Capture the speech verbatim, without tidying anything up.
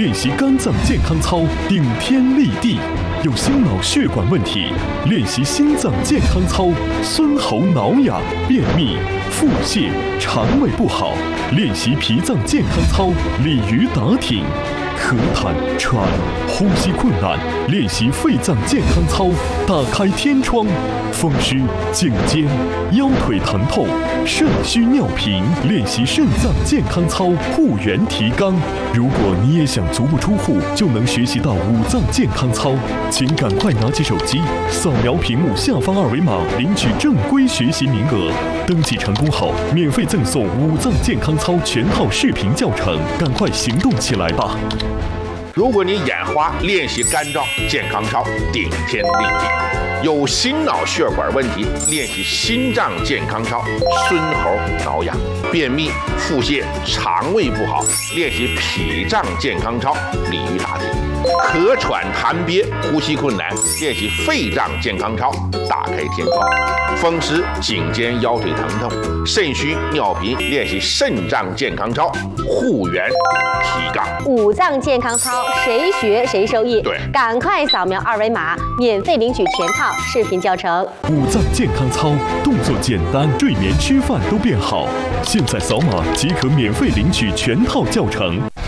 练习肝脏健康操，顶天立地；有心脑血管问题，练习心脏健康操，孙喉挠痒、便秘、腹泻、肠胃不好，练习脾脏健康操，鲤鱼打挺；咳痰、喘、呼吸困难，练习肺脏健康操，打开天窗；风湿、颈肩、腰腿疼痛、肾虚尿频，练习肾脏健康操，护元提肛。如果你也想足不出户就能学习到五脏健康操，请赶快拿起手机，扫描屏幕下方二维码，领取正规学习名额。登记成功后，免费赠送五脏健康操全套视频教程，赶快行动起来吧！ 如果你眼花，练习干燥健康操，顶天立地；有心脑血管问题，练习心脏健康操，孙喉挠痒；便秘、腹泻、肠胃不好，练习脾脏健康操，鲤鱼打挺；咳喘痰憋、呼吸困难，练习肺脏健康操，打开天窗；风湿、颈肩、腰腿疼痛、肾虚尿频，练习肾脏健康操，护元提肛。 五脏健康操，谁学谁受益。 对， 赶快扫描二维码，免费领取全套视频教程。 五脏健康操，动作简单，睡眠、吃饭都变好。现在扫码即可免费领取全套教程。